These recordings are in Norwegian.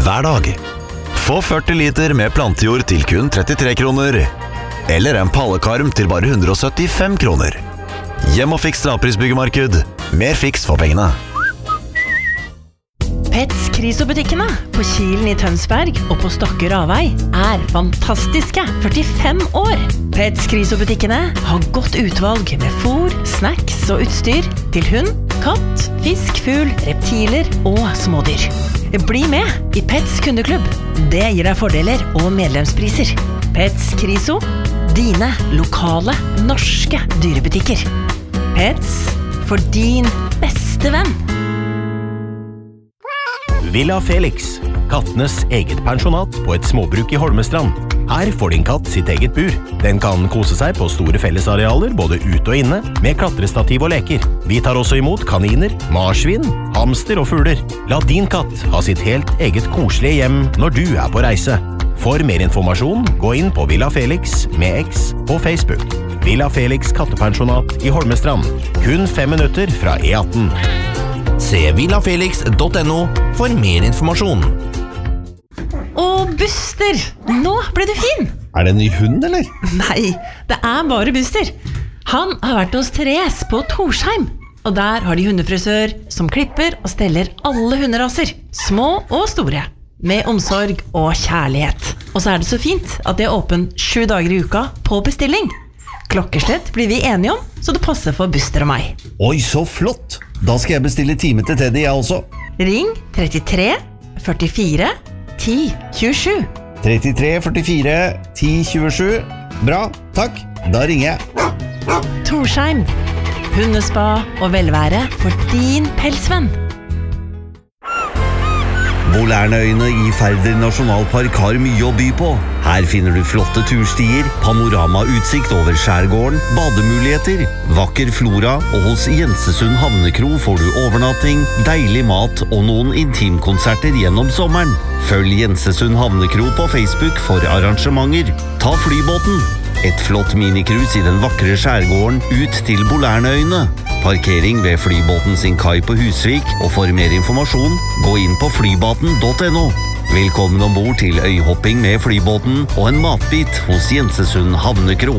hver dag. Få 40 liter med plantejord til kun 33 kroner. Eller en pallekarm til bare 175 kroner. Hjem og Fiks lavprisbyggemarked. Mer fiks for pengene. Pets Kriso-butikkene på Kilen i Tønsberg og på Stokke Ravei fantastiske 45 år. Pets Kriso-butikkene har godt utvalg med fôr, snacks og utstyr til hund, katt, fisk, fugl, reptiler og smådyr. Bli med i Pets kundeklubb. Det gir deg fordeler og medlemspriser. Pets Kriso, dine lokale norske dyrebutikker. Pets for din beste venn. Villa Felix, kattenes eget pensjonat på et småbruk i Holmestrand. Her får din katt sitt eget bur. Den kan kose seg på store fellesarealer, både ute og inne, med klatrestativ og leker. Vi tar også imot kaniner, marsvin, hamster og fugler. La din katt ha sitt helt eget koselige hjem når du er på reise. For mer informasjon, gå inn på Villa Felix med X på Facebook. Villa Felix kattepensjonat i Holmestrand. Kun 5 minutter fra E18. Se villafelix.no for mer informasjon. Og Buster, nå ble du fin! Det en ny hund, eller? Nei, det bare Buster. Han har vært hos Therese på Torsheim, og der har de hundefrisør som klipper og steller alle hunderaser, små og store, med omsorg og kjærlighet. Og så det så fint at det åpen 7 dager i uka på bestilling. Klokkeslett blir vi enige om, så det passer for Buster og meg. Oi, så flott! Da skal jeg bestille time til Teddy, jeg også. Ring 33 44 10 27. 33 44 10 27. Bra, takk. Da ringer jeg. Torsheim. Hundespa og velvære for din pelsvenn. Bolærneøyene i Færder nasjonalpark har mye å by på. Her finner du flotte turstier, panoramautsikt over skjærgården, bademuligheter, vakker flora, og hos Jensesund havnekro får du overnatting, deilig mat og noen intimkonserter gjennom sommeren. Følg Jensesund havnekro på Facebook for arrangementer. Ta flybåten. Et flott minikrus i den vakre skjærgården ut til Bolærneøyene. Parkering ved flybåten sin kai på Husvik, og for mer informasjon, gå inn på flybaten.no. Velkommen ombord til øyhopping med flybåten og en matbit hos Jensesund havnekro.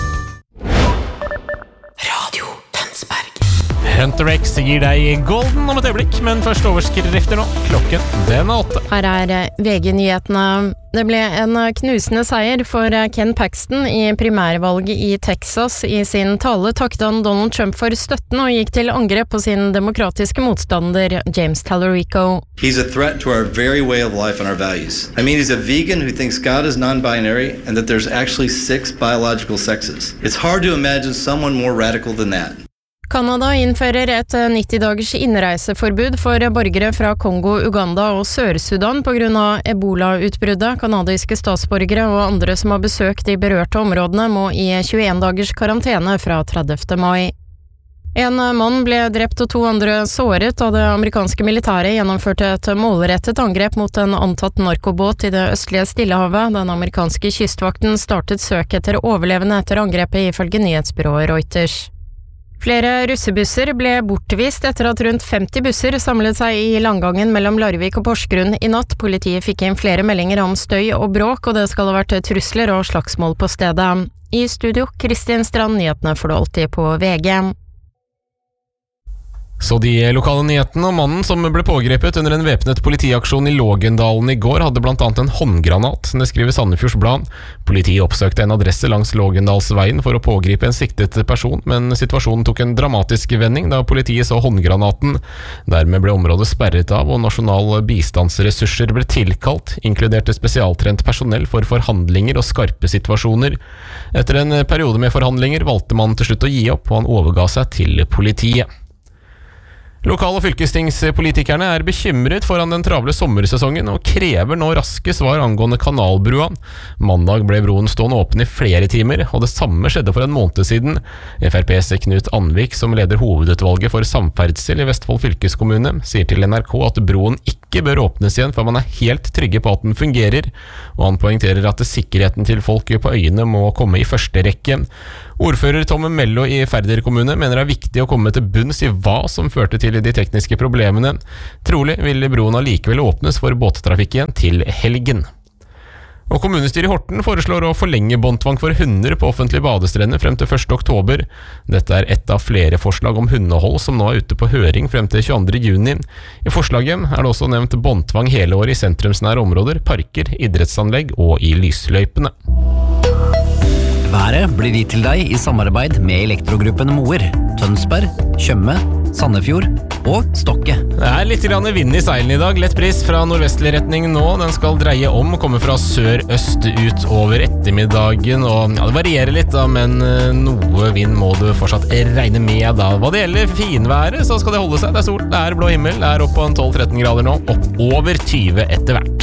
Radio Tønsberg. Hunter X gir deg Golden om et øyeblikk, men først overskrifter nå. Klokken den 8. Her VG-nyhetene. Det ble en knusende seier for Ken Paxton i primærvalget i Texas. I sin tale takket han Donald Trump for støtten og gikk til angrep på sin demokratiske motstander James Tallarico. He's a threat to our very way of life and our values. I mean, he's a vegan who thinks God is non-binary and that there's actually 6 biological sexes. It's hard to imagine someone more radical than that. Kanada innfører et 90-dagers innreiseforbud for borgere fra Kongo, Uganda og Sør-Sudan på grunn av Ebola-utbruddet. Kanadiske statsborgere og andre som har besøkt de berørte områdene må i 21 dagers karantene fra 30. mai. En mann ble drept og 2 andre såret da det amerikanske militæret gjennomførte et målrettet angrep mot en antatt narkobåt i det østlige Stillehavet. Den amerikanske kystvakten startet søk etter overlevende etter angrepet ifølge nyhetsbyrået Reuters. Flere russebusser ble bortvist etter at rundt 50 busser samlet seg i langgangen mellom Larvik og Porsgrunn i natt. Politiet fikk inn flere meldinger om støy og bråk, og det skal ha vært trusler og slagsmål på stedet. I studio, Kristin Strand, nyhetene får du alltid på VG. Så de lokale nyhetene om mannen som ble pågrepet under en væpnet politiaksjon i Lågendalen i går hadde blant annet en håndgranat, det skriver Sandefjords Blad. Politiet oppsøkte en adresse langs Lågendalsveien for å pågripe en siktet person, men situasjonen tok en dramatisk vending da politiet så håndgranaten. Dermed ble området sperret av, og nasjonale bistandsressurser ble tilkalt, inkluderte spesialtrent personell for forhandlinger og skarpe situasjoner. Etter en periode med forhandlinger valgte man til slutt å gi opp, og han overga seg til politiet. Lokal- og fylkestingspolitikerne bekymret foran den travle sommersesongen og krever nå raske svar angående kanalbrua. Mandag ble broen stående åpen i flere timer, og det samme skjedde for en måned siden. FrPs Knut Anvik, som leder hovedutvalget for samferdsel i Vestfold fylkeskommune, sier til NRK at broen ikke ikke bør åpnes igjen før man helt trygge på at den fungerer, og han poengterer at sikkerheten til folk på øyene må komme i første rekke. Ordfører Tom Mello i Færder kommune mener det viktig å komme til bunns i hva som førte til de tekniske problemene. Trolig vil broen allikevel åpnes for båttrafikk igjen til helgen. Og kommunestyret i Horten foreslår å forlenge båndtvang for hunder på offentlige badestrender frem til 1. oktober. Dette ett av flere forslag om hundehold som nå ute på høring frem til 22. juni. I forslaget det også nevnt båndtvang hele året i sentrumsnære områder, parker, idrettsanlegg og i lysløypene. Været blir gitt til deg i samarbeid med Elektrogruppen Moer, Tønsberg, Tjøme, Sandefjord og Stokke. Det litt grann vind i seilen i dag. Lett bris fra nordvestlig retning nå. Den skal dreie om, komme fra sør-øst ut over ettermiddagen. Og det varierer litt da, men noe vind må du fortsatt regne med da. Hva det gjelder finværet, så skal det holde seg. Det sol, det blå himmel, det opp på 12-13 grader nå. Opp over 20 etter hvert.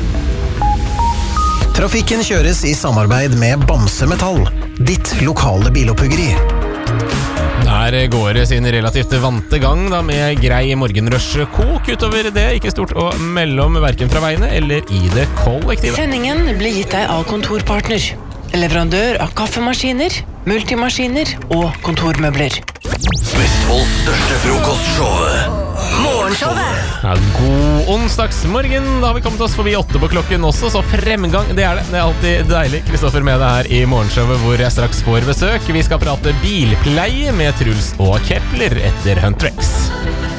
Trafikken kjøres i samarbeid med Bamse Metall, ditt lokale biloppuggeri. Der går det sin relativt vante gang da, med grei morgenrush kok. Utover det, ikke stort å melde om hverken fra veiene eller i det kollektive. Sendingen blir gitt deg av Kontorpartner, leverandør av kaffemaskiner, multimaskiner og kontormøbler. Vestfolds største frokostshow. Morgenshowet. Ja, god onsdagsmorgen. Da har vi kommet oss forbi 8 på klokken også, så fremgang, det det. Det alltid deilig. Kristoffer med deg her i morgenshowet, hvor jeg straks får besøk. Vi skal prate bilpleie med Truls og Kepler etter Hunter X.